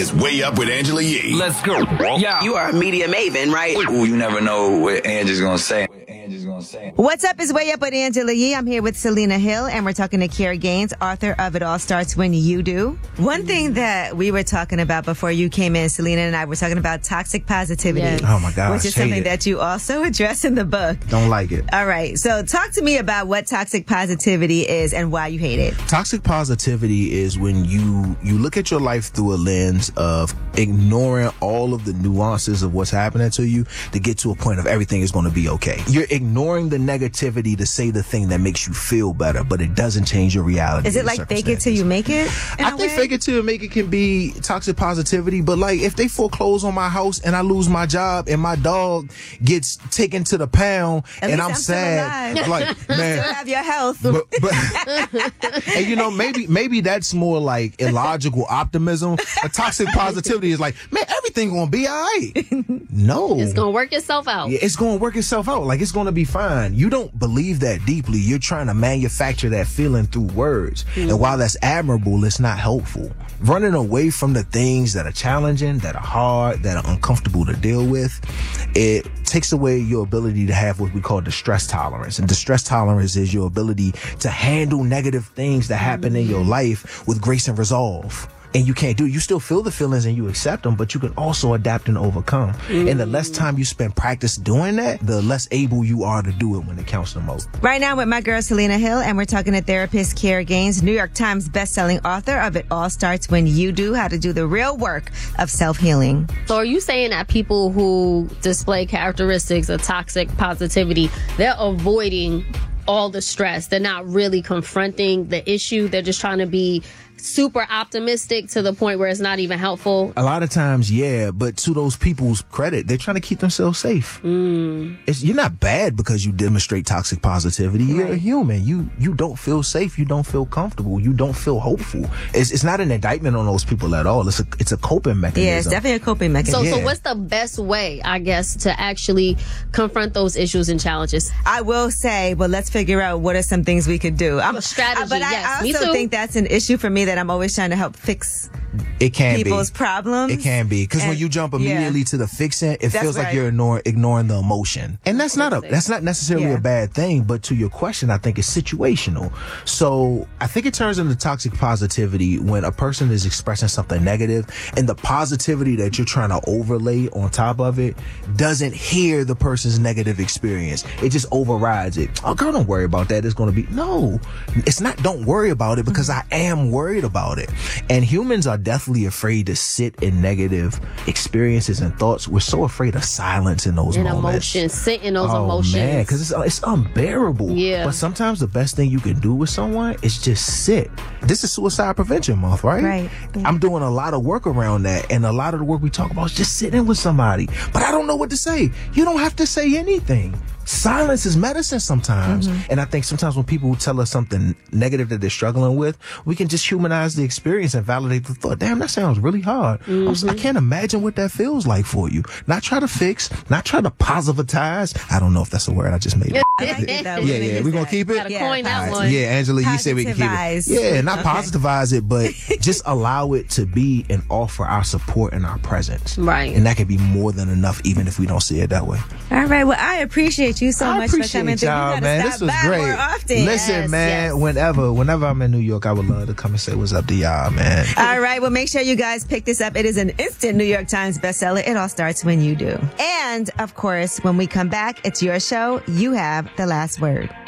is Way Up with Angela Yee. Let's go. Yeah. You are a media maven, right? Ooh, you never know what Angie's gonna say. What's up? Is Way Up with Angela Yee. I'm here with Selena Hill, and we're talking to Kiera Gaines, author of It All Starts When You Do. One thing that we were talking about before you came in, Selena and I were talking about toxic positivity. Yes. Oh my gosh, which is something that you also address in the book. Don't like it. All right. So talk to me about what toxic positivity is and why you hate it. Toxic positivity is when you look at your life through a lens of ignoring all of the nuances of what's happening to you to get to a point of everything is going to be okay. You're ignoring the negativity to say the thing that makes you feel better, but it doesn't change your reality. Is it like fake it till you make it? I think fake it till you make it can be toxic positivity, but like if they foreclose on my house and I lose my job and my dog gets taken to the pound and I'm sad, like, man, you still have your health. But and you know, maybe that's more like illogical optimism. A toxic positivity is like, man, everything gonna be all right. No, it's gonna work itself out. Yeah, it's gonna work itself out. Like, it's gonna be fine. You don't believe that deeply. You're trying to manufacture that feeling through words. Mm-hmm. And while that's admirable, it's not helpful. Running away from the things that are challenging, that are hard, that are uncomfortable to deal with, it takes away your ability to have what we call distress tolerance. And distress tolerance is your ability to handle negative things that happen in your life with grace and resolve. And you can't do it. You still feel the feelings and you accept them, but you can also adapt and overcome. Mm. And the less time you spend practice doing that, the less able you are to do it when it counts the most. Right now with my girl Selena Hill, and we're talking to therapist Kiera Gaines, New York Times bestselling author of It All Starts When You Do, How to Do the Real Work of Self-Healing. So are you saying that people who display characteristics of toxic positivity, they're avoiding all the stress? They're not really confronting the issue. They're just trying to be super optimistic to the point where it's not even helpful? A lot of times, yeah, but to those people's credit, they're trying to keep themselves safe. You're not bad because you demonstrate toxic positivity. You're a human. You don't feel safe. You don't feel comfortable. You don't feel hopeful. It's not an indictment on those people at all. It's a coping mechanism. Yeah, it's definitely a coping mechanism. So what's the best way, I guess, to actually confront those issues and challenges? I will say, well, let's figure out what are some things we could do. Strategy, but yes. I also think that's an issue for me that I'm always trying to help fix people's problems. It can be. Because when you jump immediately to the fixing, it feels like you're ignoring the emotion. And that's not necessarily a bad thing, but to your question, I think it's situational. So I think it turns into toxic positivity when a person is expressing something negative and the positivity that you're trying to overlay on top of it doesn't hear the person's negative experience. It just overrides it. Oh, girl, don't worry about that. It's going to be... No, it's not don't worry about it because I am worried about it. And humans are deathly afraid to sit in negative experiences and thoughts. We're so afraid of silence in those moments. Emotions, sit in those emotions. Man, because it's unbearable. Yeah. But sometimes the best thing you can do with someone is just sit. This is Suicide Prevention Month, right? Right. I'm doing a lot of work around that, and a lot of the work we talk about is just sitting with somebody. But I don't know what to say. You don't have to say anything. Silence is medicine sometimes. And I think sometimes when people tell us something negative that they're struggling with, we can just humanize the experience and validate the thought. Damn, that sounds really hard. I can't imagine what that feels like for you. Not try to fix, not try to positivize. I don't know if that's a word I just made. Yeah, we're going to keep it? Gotta coin that one. Yeah, Angela, you said we can keep it. Yeah, not positivize it, but just allow it to be and offer our support and our presence. Right. And that can be more than enough, even if we don't see it that way. All right, well, I appreciate you so much for coming through. Y'all, man. This was great. More often. Listen, man, whenever I'm in New York, I would love to come and say what's up to y'all, man. All right, well, make sure you guys pick this up. It is an instant New York Times bestseller. It all starts when you do. And, of course, when we come back, it's your show. You have the last word.